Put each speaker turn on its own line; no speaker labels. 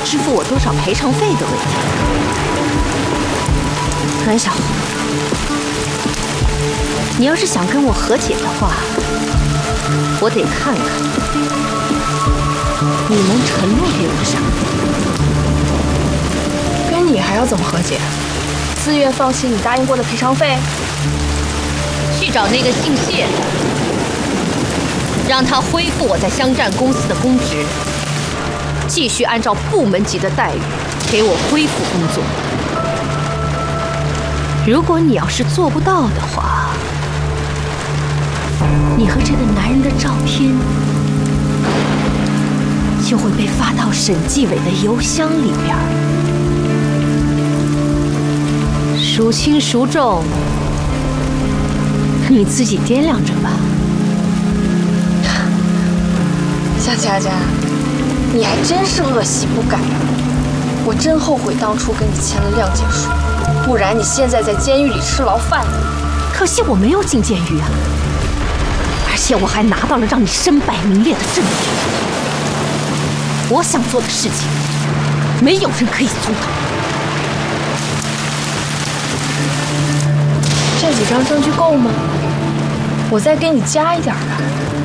支付我多少赔偿费的问题。阮小红，你要是想跟我和解的话，我得看看你能承诺给我啥。
跟你还要怎么和解？自愿放弃你答应过的赔偿费？
去找那个姓谢的，让他恢复我在湘湛公司的公职，继续按照部门级的待遇给我恢复工作。如果你要是做不到的话，你和这个男人的照片就会被发到审计委的邮箱里边，孰轻孰重，你自己掂量着吧。
夏佳佳，你还真是恶习不改啊！我真后悔当初跟你签了谅解书，不然你现在在监狱里吃牢饭呢。
可惜我没有进监狱啊，而且我还拿到了让你身败名裂的证据。我想做的事情，没有人可以阻挡。
这几张证据够吗？我再给你加一点吧。